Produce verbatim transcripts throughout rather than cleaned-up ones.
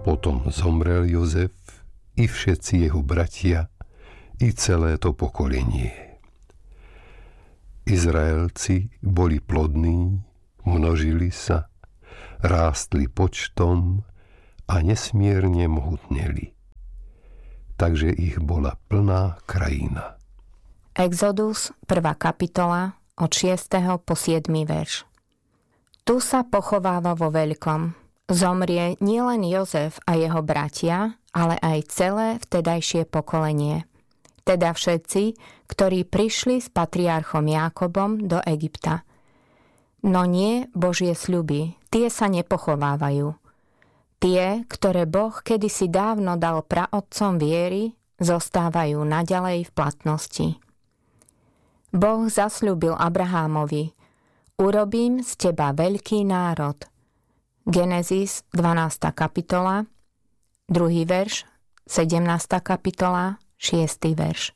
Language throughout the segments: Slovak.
Potom zomrel Jozef i všetci jeho bratia i celé to pokolenie. Izraelci boli plodní, množili sa, rástli počtom a nesmierne mohutneli. Takže ich bola plná krajina. Exodus, prvá kapitola, od šiesteho po siedmy verš. Tu sa pochováva vo veľkom. Zomrie nielen Jozef a jeho bratia, ale aj celé vtedajšie pokolenie. Teda všetci, ktorí prišli s patriarchom Jákobom do Egypta. No nie Božie sľuby, tie sa nepochovávajú. Tie, ktoré Boh kedysi dávno dal praotcom viery, zostávajú naďalej v platnosti. Boh zasľúbil Abrahámovi: urobím z teba veľký národ. Genesis, dvanásta kapitola, druhý verš, sedemnásta kapitola, šiesty verš.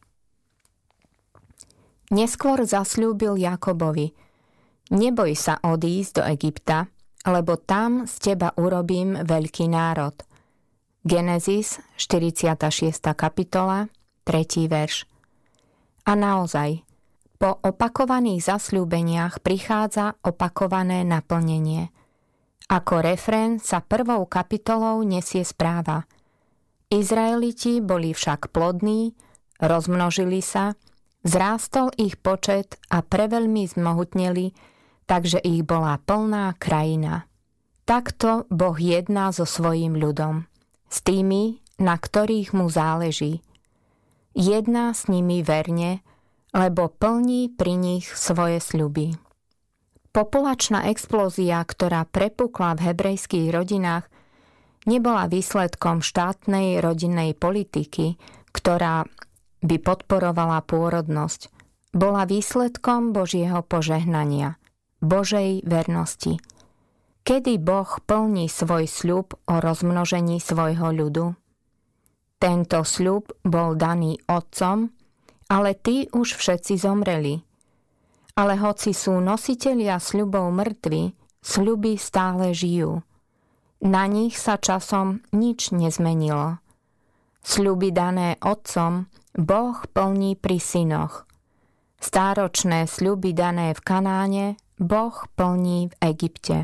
Neskôr zasľúbil Jákobovi: neboj sa odísť do Egypta, lebo tam z teba urobím veľký národ. Genesis, štyridsiata šiesta kapitola, tretí verš. A naozaj, po opakovaných zasľúbeniach prichádza opakované naplnenie. Ako refrén sa prvou kapitolou nesie správa: Izraeliti boli však plodní, rozmnožili sa, vzrástol ich počet a preveľmi zmohutneli, takže ich bola plná krajina. Takto Boh jedná so svojím ľudom, s tými, na ktorých mu záleží. Jedná s nimi verne, lebo plní pri nich svoje sľuby. Populačná explózia, ktorá prepukla v hebrejských rodinách, nebola výsledkom štátnej rodinnej politiky, ktorá by podporovala pôrodnosť. Bola výsledkom Božieho požehnania, Božej vernosti. Kedy Boh plní svoj sľub o rozmnožení svojho ľudu? Tento sľub bol daný otcom, ale tí už všetci zomreli. Ale hoci sú nositelia sľubov mŕtvi, sľuby stále žijú. Na nich sa časom nič nezmenilo. Sľuby dané otcom Boh plní pri synoch. Stáročné sľuby dané v Kanáne Boh plní v Egypte.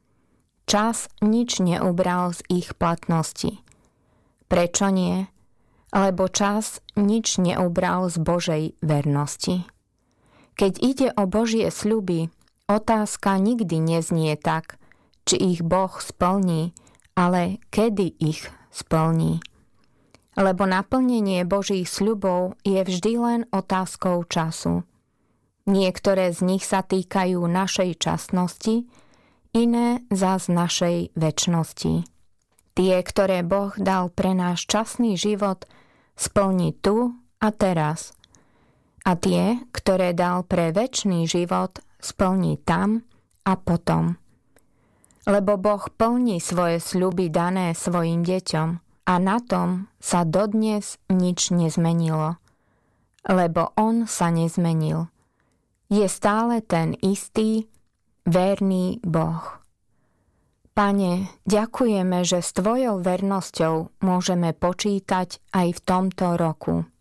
Čas nič neubral z ich platnosti. Prečo nie? Lebo čas nič neubral z Božej vernosti. Keď ide o Božie sľuby, otázka nikdy neznie tak, či ich Boh splní, ale kedy ich splní. Lebo naplnenie Božích sľubov je vždy len otázkou času. Niektoré z nich sa týkajú našej časnosti, iné zas našej večnosti. Tie, ktoré Boh dal pre náš časný život, splní tu a teraz. A tie, ktoré dal pre večný život, splní tam a potom. Lebo Boh plní svoje sľuby dané svojim deťom a na tom sa dodnes nič nezmenilo. Lebo on sa nezmenil. Je stále ten istý, verný Boh. Pane, ďakujeme, že s tvojou vernosťou môžeme počítať aj v tomto roku.